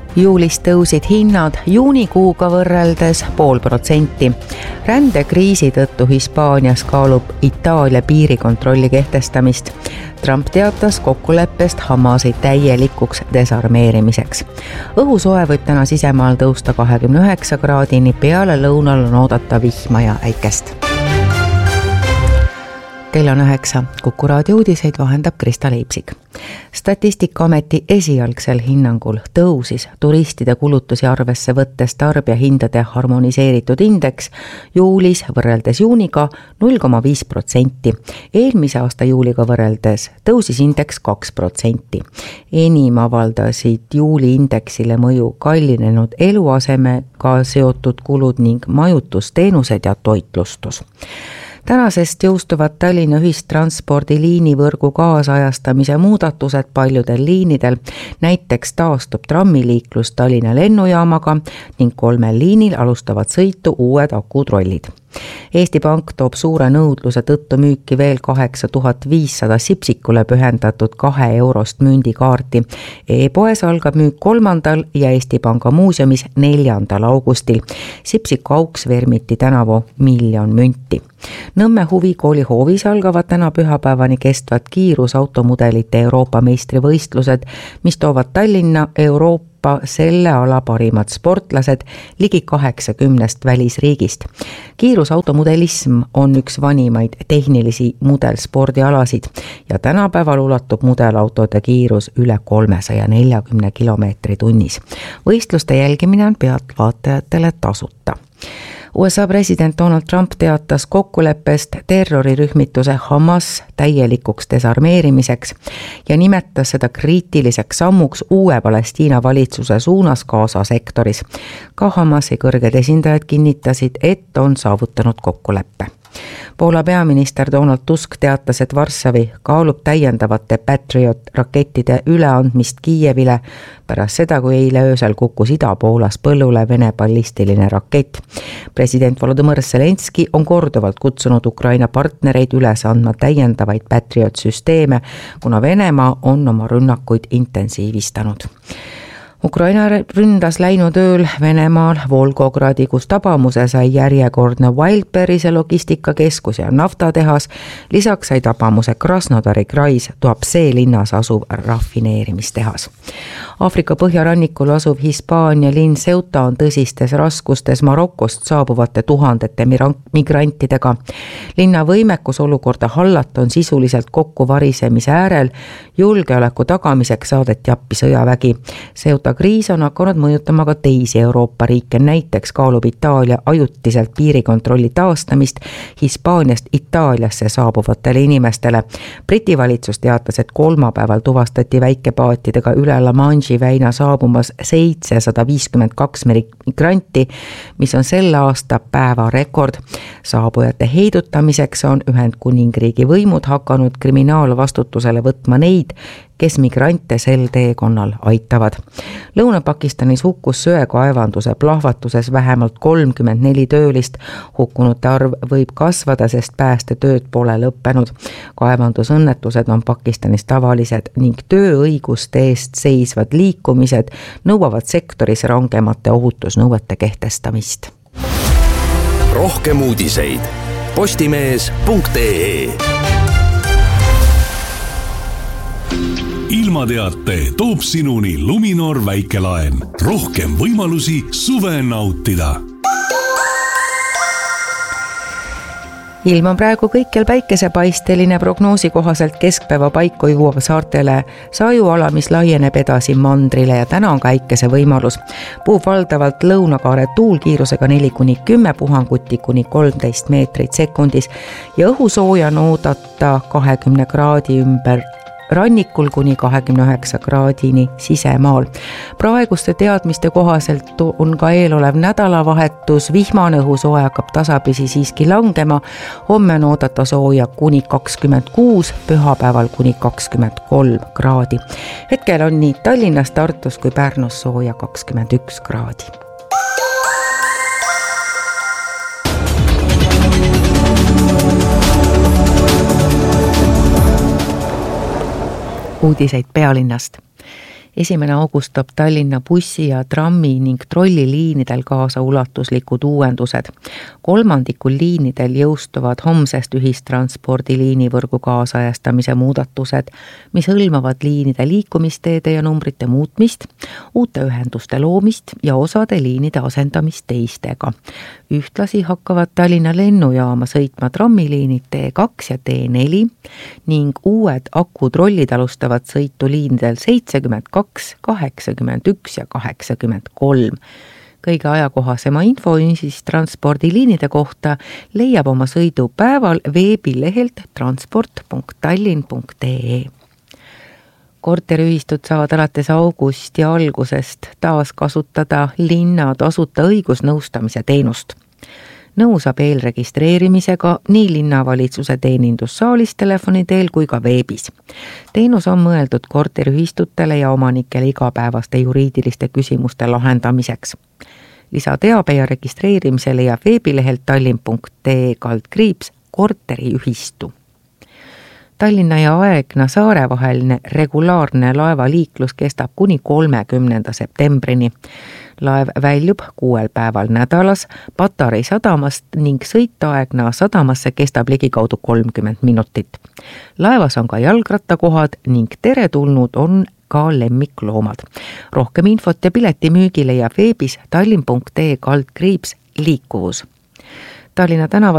Juulis tõusid hinnad juunikuuga võrreldes 0,5%. Rändekriisi tõttu Hispaanias kaalub Itaalia piirikontrolli kehtestamist. Trump teatas kokkuleppest Hamasi täielikuks desarmeerimiseks. Õhusoe võib täna sisemaal tõusta 29 kraadini, peale lõunal on oodata vihma ja äikest. Kell on 9. Kuku raadio uudiseid vahendab Krista Leipsik. Statistikaameti esialgsel hinnangul tõusis turistide kulutusi arvesse võttes tarbijahindade harmoniseeritud indeks juulis võrreldes juuniga 0,5%. Eelmise aasta juuliga võrreldes tõusis indeks 2%. Enim avaldasid juuli indeksile mõju kallinenud eluasemega seotud kulud ning majutusteenused ja toitlustus. Tänasest jõustuvad Tallinna ühistranspordi liinivõrgu kaasajastamise muudatused paljudel liinidel. Näiteks taastub trammiliiklus Tallinna lennujaamaga ning 3 liinil alustavad sõitu uued akutrollid. Eesti Pank toob suure nõudluse tõttu müüki veel 8500 Sipsikule pühendatud 2 eurost mündikaarti. E-poes algab müük 3. ja Eesti Panga muuseumis 4. augustil. Sipsiku auks vermiti tänavu 1 000 000 münti. Nõmme huvikooli hoovis algavad täna pühapäevani kestvad kiirusautomudelite Euroopa meistrivõistlused, mis toovad Tallinna Euroopa selle ala parimad sportlased ligi 80 välisriigist. Kiirusautomudelism on üks vanimaid tehnilisi mudelspordialasid ja tänapäeval ulatub mudelautode kiirus üle 340 kilomeetri tunnis. Võistluste jälgimine on pealtvaatajatele tasuta. USA president Donald Trump teatas kokkuleppest terrorirühmituse Hamas täielikuks desarmeerimiseks ja nimetas seda kriitiliseks sammuks uue Palestiina valitsuse suunas Gaza sektoris. Ka Hamasi kõrged esindajad kinnitasid, et on saavutanud kokkuleppe. Poola peaminister Donald Tusk teatas, et Varssavi kaalub täiendavate Patriot rakettide üleandmist Kiievile pärast seda, kui eile öösel kukkus Ida-Poolas põllule Vene ballistiline rakett. President Volodõmõr Zelenski on korduvalt kutsunud Ukraina partnereid üles andma täiendavaid Patriot-süsteeme, kuna Venemaa on oma rünnakuid intensiivistanud. Ukraina ründas läinud ööl Venemaal Volgogradi, kus tabamuse sai järjekordne Wildberry'se logistikakeskus ja naftatehas. Lisaks sai tabamuse Krasnodari krais, Tuapse linnas asuv rafineerimistehas. Aafrika põhjarannikul asuv Hispaania linn Ceuta on tõsistes raskustes Marokost saabuvate tuhandete migrantidega. Linna võimekus olukorda hallata on sisuliselt kokkuvarisemise äärel. Julgeoleku tagamiseks saadeti appi sõjavägi. Ceuta kriis on hakanud mõjutama ka teisi Euroopa riike, näiteks kaalub Itaalia ajutiselt piirikontrolli taastamist Hispaaniast Itaaliasse saabuvatele inimestele. Briti valitsus teatas, et kolmapäeval tuvastati väikepaatidega üle La Manche'i väina saabumas 752 migranti, mis on selle aasta päevarekord. Saabujate heidutamiseks on Ühendkuningriigi võimud hakanud kriminaalvastutusele võtma neid, kes migrante sel teekonnal aitavad. Lõuna-Pakistanis hukkus söekaevanduse plahvatuses vähemalt 34 töölist. Hukkunute arv võib kasvada, sest päästetööd pole lõppenud. Kaevandusõnnetused on Pakistanis tavalised ning tööõiguste eest seisvad liikumised nõuavad sektoris rangemate ohutusnõuete kehtestamist. Rohkem uudiseid postimees.ee. Ilmateate toob sinuni Luminor väikelaen. Rohkem võimalusi suve nautida. Ilm on praegu kõikjal päikesepaisteline, prognoosi kohaselt keskpäeva paiku jõuab saartele sajuala, mis laieneb edasi mandrile ja täna on ka äikese võimalus. Puhub valdavalt lõunakaare tuulkiirusega 4-10, puhanguti kuni 13 meetrit sekundis ja õhusooja on oodata 20 kraadi ümber rannikul kuni 29 kraadini sisemaal. Praeguste teadmiste kohaselt on ka eelolev nädalavahetus, vihmane õhusooja hakkab tasapisi siiski langema. Homme on oodata sooja kuni 26, pühapäeval kuni 23 kraadi. Hetkel on nii Tallinnas, Tartus kui Pärnus sooja 21 kraadi. Uudiseid pealinnast. 1. august toob Tallinna bussi- ja trammi- ning trolliliinidel kaasa ulatuslikud uuendused. 3 liinidel jõustuvad homsest ühistranspordiliinivõrgu kaasajastamise muudatused, mis hõlmavad liinide liikumisteede ja numbrite muutmist, uute ühenduste loomist ja osade liinide asendamist teistega. Ühtlasi hakkavad Tallinna lennujaama sõitma trammiliinid T2 ja T4 ning uued akutrollid alustavad sõitu liinidel 72, 81 ja 83. Kõige ajakohasema info transpordiliinide kohta leiab oma sõidupäeval veebilehelt transport.tallinn.ee. Korteriühistud saavad alates augusti algusest taas kasutada linna tasuta õigusnõustamise teenust. Nõu saab eelregistreerimisega nii linnavalitsuse teenindussaalis telefoni teel kui ka veebis. Teenus on mõeldud korteriühistutele ja omanikele igapäevaste juriidiliste küsimuste lahendamiseks. Lisateabe ja registreerimise leiab veebilehelt tallinn.ee/korteriühistu. Tallinna ja Aegna saare vaheline regulaarne laevaliiklus kestab kuni 30. septembrini. Laev väljub 6 päeval nädalas Patarei sadamast ning sõit Aegna sadamasse kestab ligikaudu 30 minutit. Laevas on ka jalgrattakohad ning teretulnud on ka lemmikloomad. Rohkem infot ja piletimüügi leiab veebis tallinn.ee/liikuvus. Tallinna tänavad